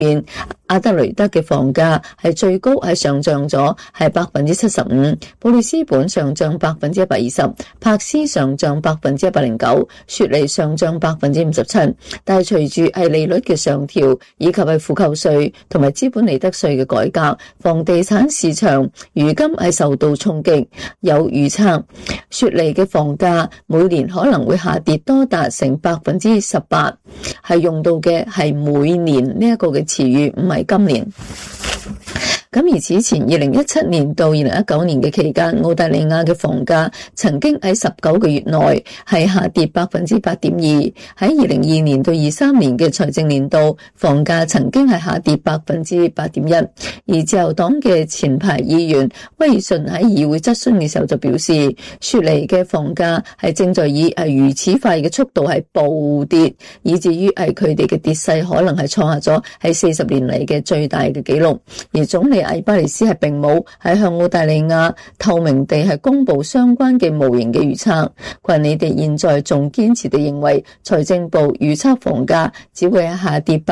阿德雷德嘅房價係最高，係上漲咗係75%，布里斯本上漲120%，柏斯上漲109%，雪梨上漲57%。但係隨住係利率嘅上調，以及係負扣稅同埋資本利得稅嘅改革，房地產市場如今係受到衝擊。有預測，雪梨嘅房價每年可能會下跌多達成18%，係用到嘅係每年呢一個嘅詞語，唔係今年。咁而此前2017年到2019年嘅期間，澳大利亞嘅房價曾經喺19個月內係下跌8.2%。喺2022年到23年嘅財政年度，房價曾經係下跌8.1%。而自由黨嘅前排議員威爾遜喺議會質詢嘅時候就表示，雪梨嘅房價係正在以如此快嘅速度係暴跌，以至於係佢哋嘅跌勢可能係創下咗係40年嚟嘅最大嘅紀錄。而總理艾巴尼斯係並冇喺向澳大利亞透明地係公布相關嘅模型嘅預測。佢話你哋現在仲堅持地認為財政部預測房價只會係下跌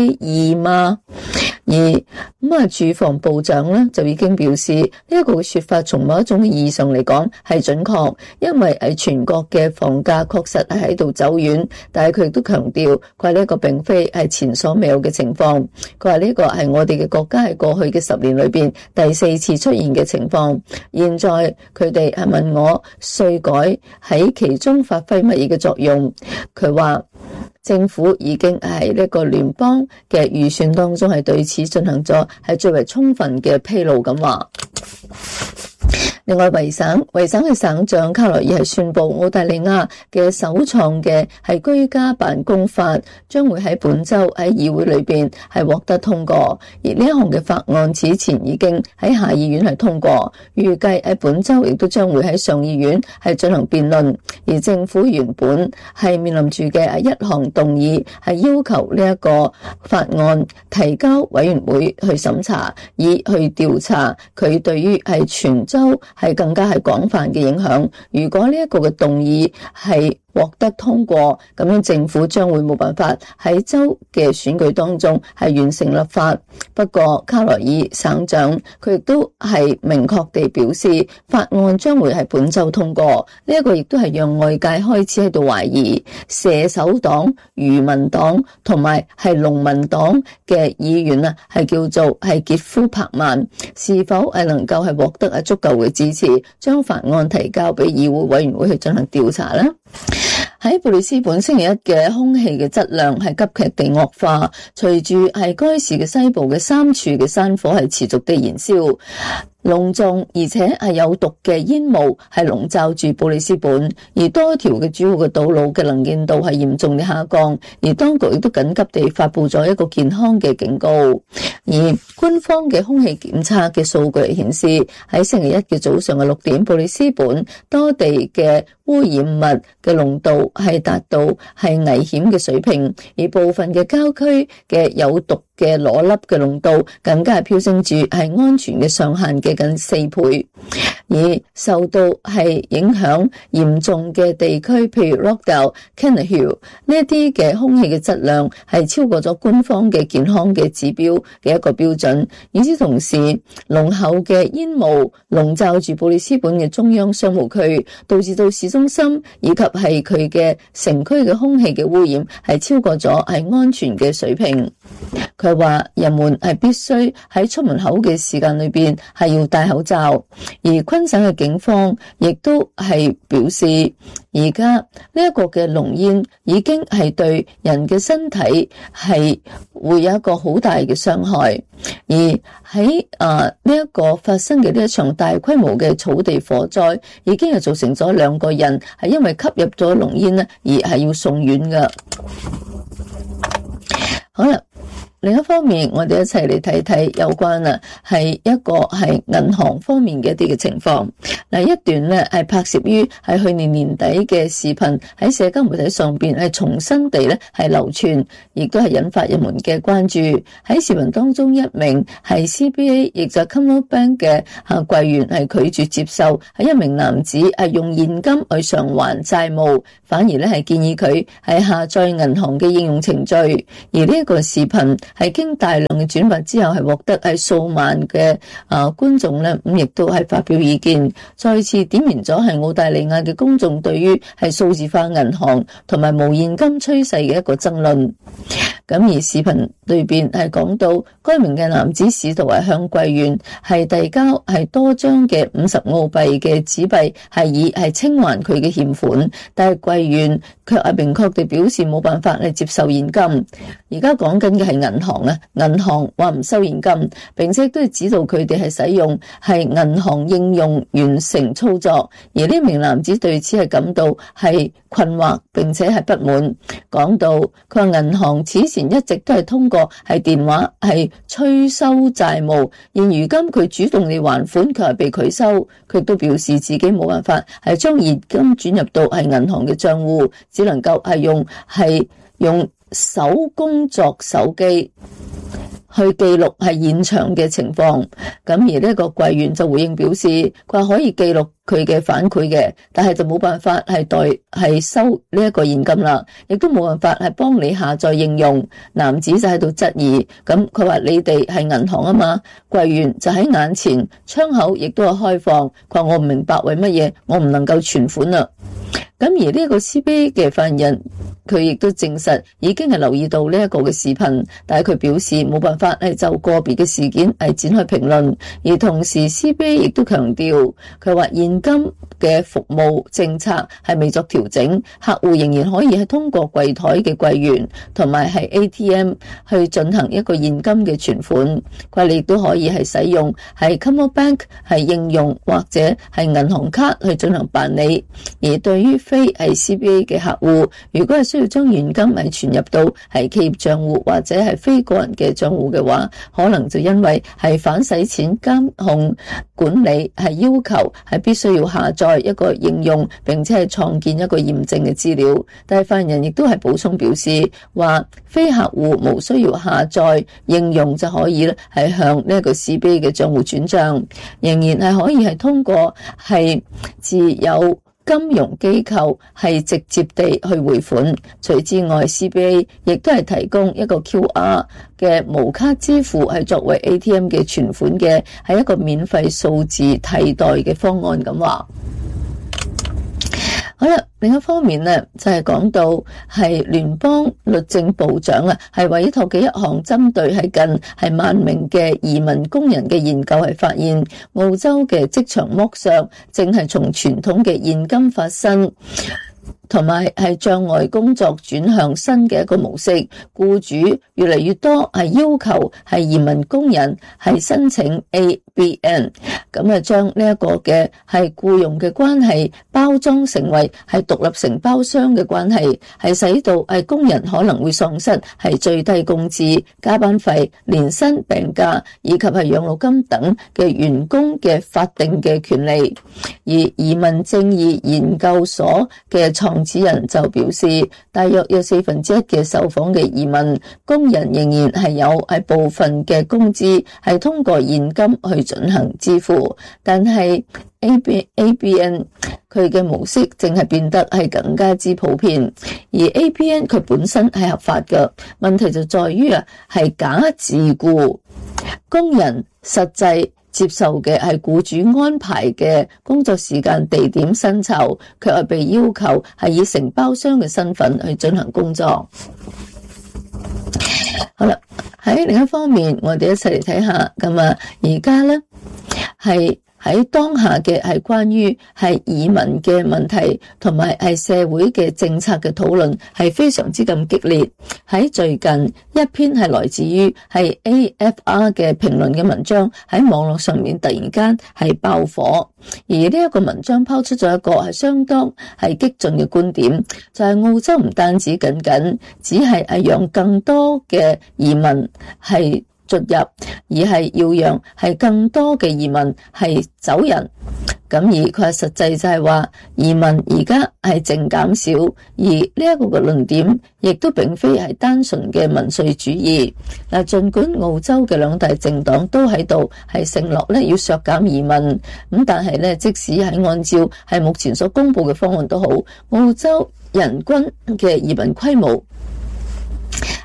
2%嗎？而住房部長咧就已經表示呢一個嘅說法從某一種意義上嚟講係準確，因為係全國嘅房價確實係喺度走遠，但係佢亦都強調佢話呢一個並非係前所未有嘅情況。佢話呢個係我哋嘅國家喺過去嘅10年裏邊第4次出現嘅情況。現在佢哋係問我稅改喺其中發揮乜嘢嘅作用，佢話政府已經喺呢個聯邦嘅預算當中係對此進行咗係最為充分嘅披露咁話。另外，維省嘅省長卡羅爾係宣布澳大利亞嘅首創嘅係居家辦公法將會喺本周喺議會裏邊係獲得通過，而呢一項嘅法案此前已經喺下議院係通過，預計喺本周亦都將會喺上議院係進行辯論。而政府原本係面臨住嘅一項動議係要求呢一個法案提交委員會去審查，以去調查佢對於係全州係更加係廣泛嘅影響。如果呢一個嘅動議係獲得通過，咁樣政府將會冇辦法喺州嘅選舉當中係完成立法。不過卡羅爾省長佢亦都係明確地表示，法案將會係本周通過。呢一個亦都係讓外界開始喺度懷疑射手黨、漁民黨同埋係農民黨嘅議員啊，係叫做係傑夫柏曼是否係能夠係獲得足夠嘅支持，將法案提交俾議會委員會去進行調查呢？喺布里斯本星期一嘅空氣嘅質量係急劇地惡化，隨住係該市嘅西部嘅3處嘅山火係持續地燃燒，濃重而且係有毒嘅煙霧係籠罩住布里斯本，而多條嘅主要嘅道路嘅能見度係嚴重地下降，而當局亦都緊急地發佈咗一個健康嘅警告。而官方嘅空氣檢測嘅數據顯示，喺星期一嘅早上嘅6點，布里斯本多地嘅污染物嘅濃度係達到係危險嘅水平，而部分嘅郊區嘅有毒嘅裸粒嘅濃度更加係飆升住係安全嘅上限嘅近4倍。而受到係影響嚴重嘅地區，譬如 Rockdale、Cannon Hill 呢一啲嘅空氣嘅質量係超過咗官方嘅健康嘅指標嘅一個標準。與此同時，濃厚嘅煙霧籠罩住布里斯本嘅中央商務區，導致到市中心以及係佢嘅城區嘅空氣嘅污染係超過咗係安全嘅水平。佢話人們係必須喺出門口嘅時間裏邊係要戴口罩，而昆省嘅警方亦都係表示，而家呢一個嘅濃煙已經係對人嘅身體係會有一個好大嘅傷害。而喺呢一個發生嘅呢一場大規模嘅草地火災，已經係造成咗2個人係因為吸入咗濃煙咧而係要送院㗎。好啦。另一方面，我哋一齊嚟睇睇有關係一個係銀行方面嘅一啲嘅情況。一段咧係拍攝於係去年年底嘅視頻喺社交媒體上邊係重新地咧係流傳，亦都係引發人們嘅關注。喺視頻當中，一名係 CBA 亦就係 Commonwealth Bank 嘅櫃員係拒絕接受係一名男子係用現金去償還債務，反而咧係建議佢係下載銀行嘅應用程序。而呢一個視頻係經大量嘅轉發之後係獲得係數萬嘅觀眾咧，咁亦都係發表意見，再次點燃咗係澳大利亞嘅公眾對於係數字化銀行同埋無現金趨勢嘅一個爭論。咁而視頻裏邊係講到，該名嘅男子試圖係向櫃員係遞交係多張嘅50澳幣嘅紙幣，係以係清還佢嘅欠款，但係櫃員卻係明確地表示冇辦法嚟接受現金。而家講緊嘅係銀行啊，銀行話唔收現金，並且都係指導佢哋係使用係銀行應用完成操作。而呢名男子對此係感到係困惑，並且係不滿，講到佢話銀行此前一直都係通過係電話係催收債務，現如今佢主動地還款，佢係被拒收。佢都表示自己冇辦法係將現金轉入到係銀行嘅賬戶，只能夠係用手工作手機去記錄係現場嘅情況。咁而呢個櫃員就回應表示，佢話可以記錄佢嘅反饋嘅，但係就冇辦法係收呢一個現金啦，亦都冇辦法係幫你下載應用。男子就喺度質疑，咁佢話你哋係銀行啊嘛，櫃員就喺眼前，窗口亦都係開放，佢話我唔明白為乜嘢我唔能夠存款啦。咁而呢一個 CBA 嘅發言人，佢亦都證實已經係留意到呢一個嘅視頻，但係佢表示冇辦法係就個別嘅事件係展開評論。而同時 CBA 亦都強調，佢話現金嘅服務政策係未作調整，客戶仍然可以係通過櫃檯嘅櫃員同埋係 ATM 去進行一個現金嘅存款。佢話你亦都可以係使用係 CommBank 係應用或者係銀行卡去進行辦理。而對於非係 CBA 嘅客戶，如果係需要將現金係存入到係企業賬戶或者係非個人嘅賬戶嘅話，可能就因為係反洗錢監控管理係要求係必須要下載一個應用，並且係創建一個驗證嘅資料。但係發言人亦都係補充表示，話非客戶無需要下載應用就可以係向呢一個 CBA 嘅賬戶轉賬，仍然係可以係通過係自有金融機構係直接地去匯款。除此之外 ，CBA 亦都係提供一個 QR 嘅無卡支付係作為 ATM 嘅存款嘅係一個免費數字替代嘅方案咁話。好啦，另一方面呢，就係講到係聯邦律政部長啊，係委託嘅一項針對係近係萬名嘅移民工人嘅研究係發現，澳洲嘅職場剝削正係從傳統嘅現金發生，同埋係障礙工作轉向新嘅一個模式，僱主越嚟越多係要求係移民工人係申請 ABN， 咁啊將呢一個嘅係僱傭嘅關係包裝成為係獨立承包商嘅關係，係使到係工人可能會喪失係最低工資、加班費、年薪、病假以及係養老金等嘅員工嘅法定嘅權利。而移民正義研究所嘅創始人就表示，大約有1/4嘅受訪嘅移民工人仍然係有係部分嘅工資係通過現金去進行支付，但係 ABN 佢嘅模式正係變得係更加之普遍，而 ABN 佢本身係合法嘅，問題就在於係假自僱工人實際接受嘅係僱主安排嘅工作時間、地點、薪酬，卻係被要求係以承包商嘅身份去進行工作。好啦，喺另一方面，我哋一齊嚟睇下，咁而家呢係喺當下嘅係關於係移民嘅問題同埋係社會嘅政策嘅討論係非常之咁激烈。喺最近一篇係來自於係 AFR 嘅評論嘅文章喺網絡上面突然間係爆火，而呢一個文章拋出咗一個係相當係激進嘅觀點，就係澳洲唔單止僅只係讓更多嘅移民係進入，而係要讓係更多嘅移民係走人。咁而佢係實際就係話移民而家係淨減少，而呢一個嘅論點亦都並非係單純嘅民粹主義。嗱，盡管澳洲嘅兩大政黨都喺度係承諾咧要削減移民，咁但係咧即使係按照係目前所公布嘅方案都好，澳洲人均嘅移民規模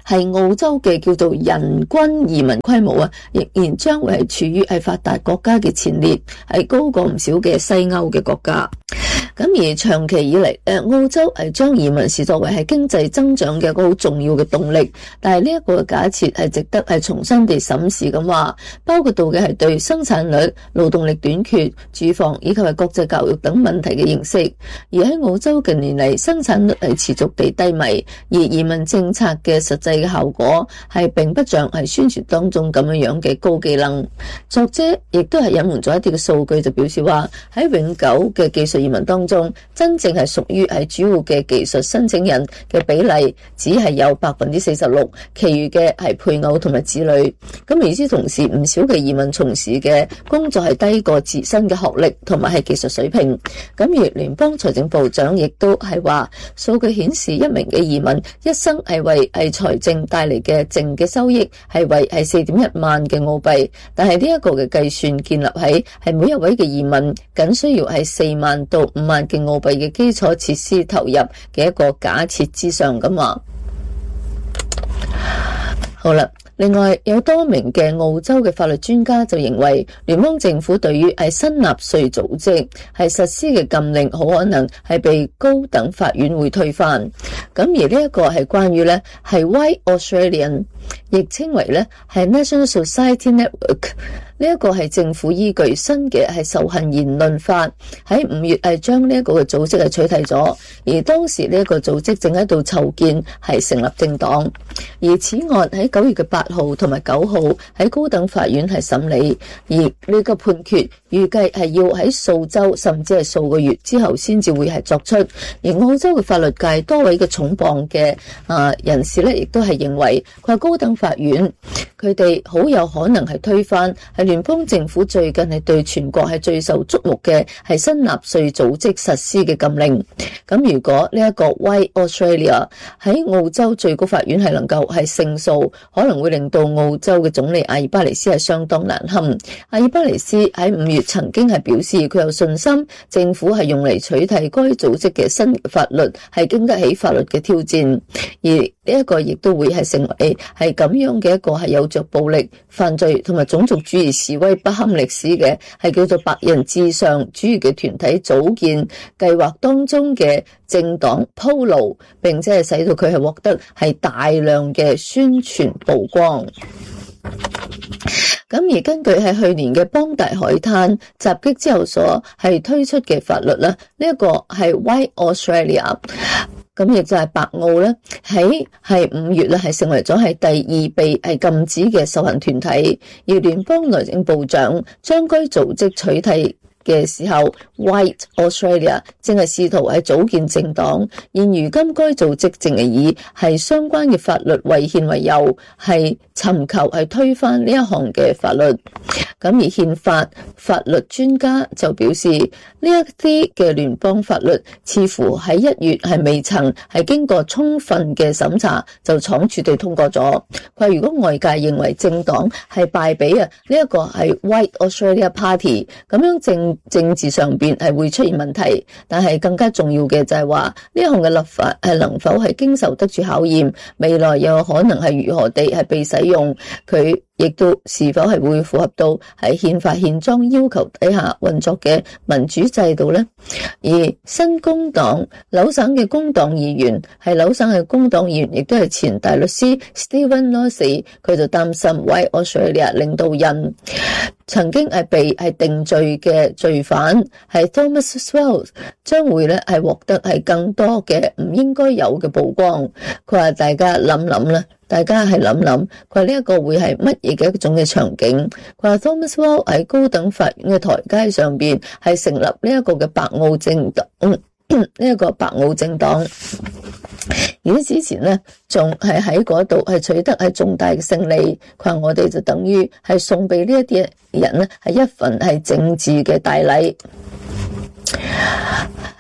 係澳洲嘅叫做人均移民規模啊，仍然將會係處於係發達國家嘅前列，係高過唔少嘅西歐嘅國家。咁而長期以嚟，澳洲係將移民視作為係經濟增長嘅一個好重要嘅動力，但係呢一個假設係值得係重新地審視咁話，包括到嘅係對生產率、勞動力短缺、住房以及係國際教育等問題嘅認識。而喺澳洲近年嚟，生產率係持續地低迷，而移民政策嘅實際嘅效果係並不像係宣傳當中咁樣嘅高技能。作者亦都係隱瞞咗一啲嘅數據，就表示話喺永久嘅技術移民當中，真正係屬於係主要嘅技術申請人嘅比例只係有 46%， 其餘嘅係配偶同埋子女。咁與此同時，唔少嘅移民從事嘅工作係低過自身嘅學歷同埋係技術水平。咁而聯邦財政部長亦都係話，數據顯示一名嘅移民一生係為係財政帶嚟嘅淨嘅收益係為係 4.1 萬嘅澳幣，但係呢一個嘅計算建立喺係每一位嘅移民僅需要係4萬到5萬嘅澳幣嘅基礎設施投入嘅一個假設之上咁話。好啦，另外有多名嘅澳洲嘅法律專家就認為，聯邦政府對於係新納稅組織係實施嘅禁令，好可能係被高等法院會推翻。咁而呢一個係關於呢係 White Australian， 亦稱為呢係 National Society Network。呢一個係政府依據新嘅係仇恨言論法，喺5月係將呢一個嘅組織係取締咗，而當時呢一個組織正喺度籌建係成立政黨。而此案喺9月嘅8號同埋9號喺高等法院係審理，而呢個判決預計係要喺數週甚至係數個月之後先至會係作出。而澳洲嘅法律界多位嘅重磅嘅人士咧，亦都係認為佢話高等法院佢哋好有可能係推翻係聯邦政府最近係對全國係最受矚目嘅係新納稅組織實施嘅禁令。咁如果呢一個 White Australia 喺澳洲最高法院係能夠係勝訴，可能會令到澳洲嘅總理阿爾巴尼斯係相當難堪。阿爾巴尼斯喺5月曾經係表示佢有信心政府係用嚟取締該組織嘅新法律係經得起法律嘅挑戰，而呢一個亦都會係成為係咁樣嘅一個係有着暴力犯罪同埋種族主義示威不堪歷史嘅係叫做白人至上主義嘅團體組建計劃當中嘅政黨鋪路，並且係使到佢係獲得係大量嘅宣傳曝光。咁而根據係去年嘅邦大海灘襲擊之後所係推出嘅法律啦，呢一個係 White Australia。咁亦就係白澳咧，喺5月咧係成為咗係第2被係禁止嘅受行團體，而聯邦內政部長將該組織取締嘅時候 ，White Australia 正係試圖係組建政黨，現如今該組織正係以係相關嘅法律違憲為由，係尋求係推翻呢一項嘅法律。咁而憲法律專家就表示，呢一啲嘅聯邦法律似乎喺1月係未曾係經過充分嘅審查就倉促地通過咗。佢話如果外界認為政黨係敗俾呢一個係 White Australia Party， 咁樣政治上邊係會出現問題，但係更加重要嘅就係話呢一項嘅立法係能否係經受得住考驗，未來又有可能係如何地係被使用，佢亦都是否係會符合到喺憲法憲章要求底下運作嘅民主制度呢？而新工黨紐省嘅工黨議員係紐省嘅工黨議員，亦都係前大律師 Stephen Losey， 佢就擔心 White Australia 領導人曾經係被係定罪嘅罪犯係 Thomas Swell 將會咧係獲得係更多嘅唔應該有嘅曝光。佢話大家諗諗啦。大家係諗諗，佢話呢一個會係乜嘢嘅一種嘅場景？佢話 Thomas Wall 喺高等法院嘅台階上邊係成立呢一個嘅白澳政黨，呢一個白澳政黨。而之前呢，仲係喺嗰度係取得係重大嘅勝利。佢話我哋就等於係送俾呢一啲人呢係一份係政治嘅大禮。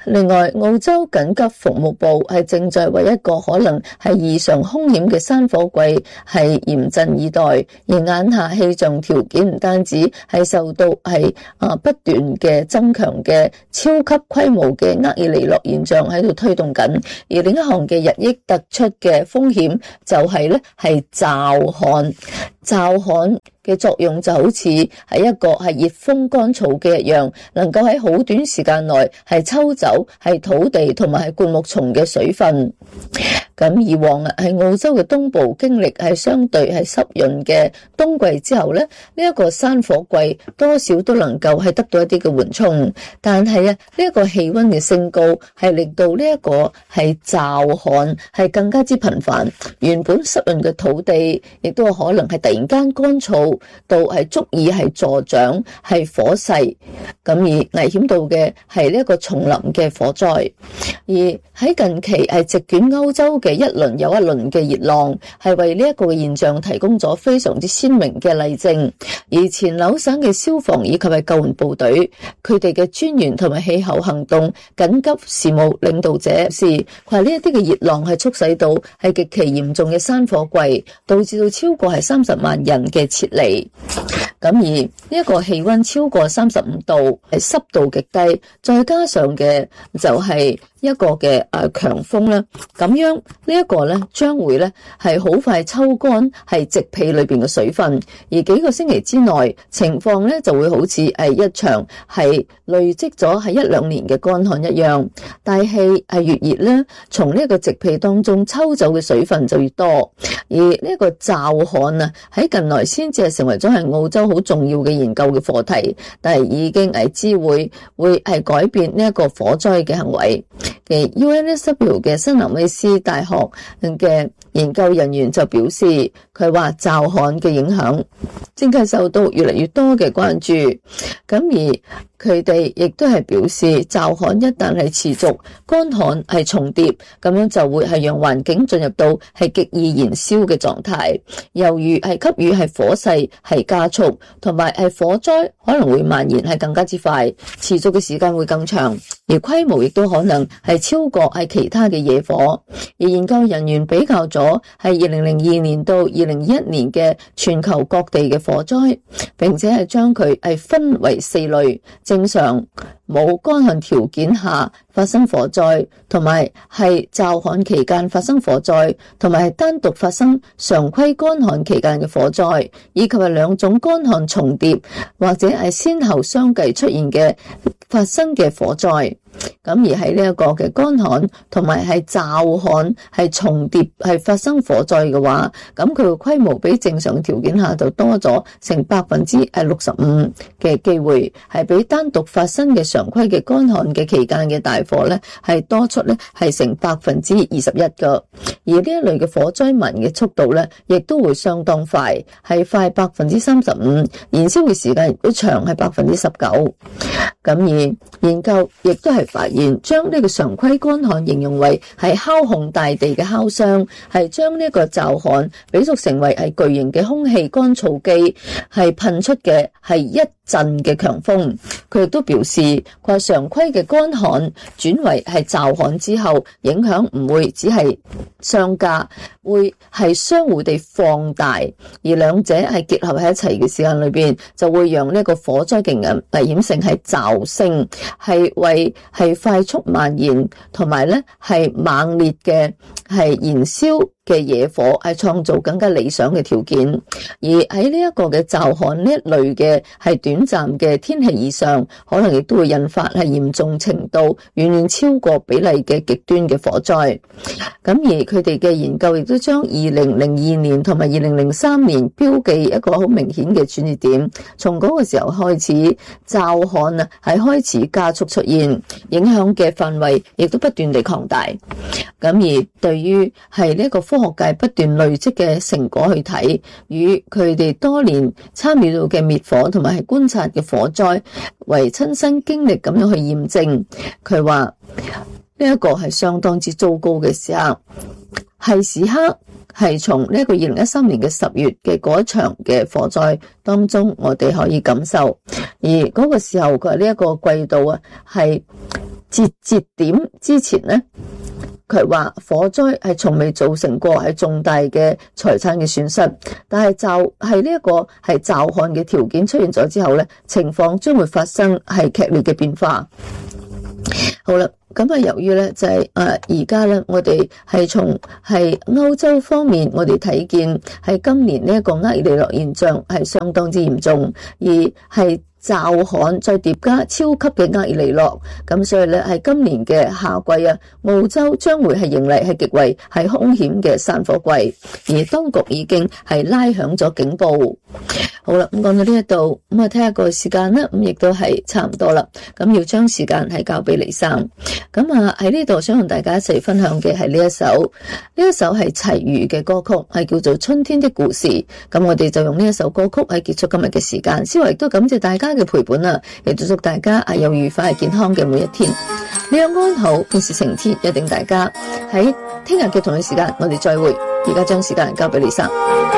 另外，澳洲緊急服務部係正在為一個可能係異常兇險嘅山火季係嚴陣以待，而眼下氣象條件唔單止係受到不斷嘅增強嘅超級規模嘅厄爾尼諾現象喺度推動緊，而另一項嘅日益突出嘅風險就係驟旱。驟旱嘅作用就好似係一個係熱風乾燥嘅一樣，能夠喺好短時間內係抽走係土地同埋係灌木叢嘅水分。咁以往喺澳洲嘅東部經歷係相對係濕潤嘅冬季之後咧，呢一個山火季多少都能夠係得到一啲嘅緩衝，但係呢一個氣溫嘅升高係令到呢一個係驟旱係更加之頻繁，原本濕潤嘅土地亦都可能係突然間乾燥到係足以係助長係火勢，咁而危險到嘅係呢一個叢林嘅火災。而喺近期係席捲歐洲嘅一輪又一輪嘅熱浪，係為呢一個現象提供咗非常之鮮明嘅例證。而前紐省嘅消防以及係救援部隊，佢哋嘅專員同埋氣候行動緊急事務領導者是佢話呢一啲嘅熱浪係促使到係極其嚴重嘅山火季，導致到超過係30萬人嘅撤離。咁而呢一個氣溫超過35度，係濕度極低，再加上嘅就係一個嘅強風啦，咁樣呢一個咧將會咧係好快抽乾係植被裏邊嘅水分，而幾個星期之內情況咧就會好似係一場係累積咗係1-2年嘅乾旱一樣。大氣係越熱咧，從呢一個植被當中抽走嘅水分就越多，而呢一個驟旱啊喺近來先至係成為咗係澳洲好重要嘅研究嘅課題，但係已經係知會係改變呢一個火災嘅行為。嘅 UNSW 嘅新南威斯大學嘅研究人員就表示，佢話驟旱嘅影響正係受到越嚟越多嘅關注，咁而佢哋亦都係表示，驟旱一旦係持續，乾旱係重疊，咁樣就會係讓環境進入到係極易燃燒嘅狀態，猶如係給予係火勢係加速，同埋係火災可能會蔓延係更加之快，持續嘅時間會更長，而規模亦都可能係超過係其他嘅野火。而研究人員比較咗係2002年到2021年嘅全球各地嘅火災，並且係將佢係分為4類。正常冇乾旱條件下發生火災，同埋係驟旱期間發生火災，同埋係單獨發生常規乾旱期間嘅火災，以及係2種乾旱重疊或者係先後相繼出現嘅發生嘅火災。咁而喺呢一個嘅乾旱同埋係驟旱係重疊係發生火災嘅話，咁佢嘅規模比正常條件下就多咗成65%嘅機會，係比單獨發生嘅常規嘅乾旱嘅期間嘅大火咧係多出咧係成21%噶。而呢一類嘅火災蔓延嘅速度咧亦都會相當快，係快35%，燃燒嘅時間亦都長係19%。咁而研究亦都係發現，將呢個常規乾旱形容為係敲紅大地嘅敲傷，係將呢個驟旱比作成為係巨型嘅空氣乾燥機，係噴出嘅係一陣嘅強風。佢亦都表示，佢話常規嘅乾旱轉為係驟旱之後，影響唔會只係相加，會係相互地放大，而兩者係結合喺一齊嘅時間裏邊，就會讓呢個火災嘅危險性係驟升，係為係快速蔓延同埋咧係猛烈嘅係燃燒嘅野火係創造更加理想嘅條件。而喺呢一個嘅驟旱呢一類嘅係短暫嘅天氣以上，可能亦都會引發係嚴重程度遠遠超過比例嘅極端嘅火災。咁而佢哋嘅研究亦都將2002年同埋2003年標記一個好明顯嘅轉折點，從嗰個時候開始，驟旱啊係開始加速出現，影響嘅範圍亦都不斷地擴大。咁而對於係呢個科學界不斷累積嘅成果去睇，與佢哋多年參與到嘅滅火同埋係觀察嘅火災為親身經歷咁樣去驗證，佢話呢一個係相當之糟糕嘅時刻，係時刻係從呢一個2013年嘅10月嘅嗰一場嘅火災當中，我哋可以感受。而嗰個時候佢呢一個季度啊係節點之前呢，佢話火災係從未造成過係重大嘅財產嘅損失，但係就係呢一個係驟旱嘅條件出現咗之後呢，情況將會發生係劇烈嘅變化。好啦，咁啊，由於咧就係而家咧，我哋係從係歐洲方面，我哋睇見係今年呢一個厄爾尼諾現象係相當之嚴重，而係驟旱再疊加超級嘅厄爾尼諾，咁所以咧係今年嘅夏季啊，澳洲將會係迎嚟係極為係兇險嘅山火季，而當局已經係拉響咗警報。好啦，咁講到呢一度，咁啊睇下個時間啦，咁亦都係差唔多啦，咁要將時間係交俾黎生。咁啊喺呢度想同大家一齊分享嘅係呢一首係齊豫嘅歌曲，係叫做《春天的故事》。咁我哋就用呢一首歌曲係結束今日嘅時間。之後亦都感謝大家嘅陪伴啊，亦都祝大家有愉快健康嘅每一天。你有安好，便是晴天。約定大家喺聽日嘅同一時間，我哋再會。而家將時間交俾黎生。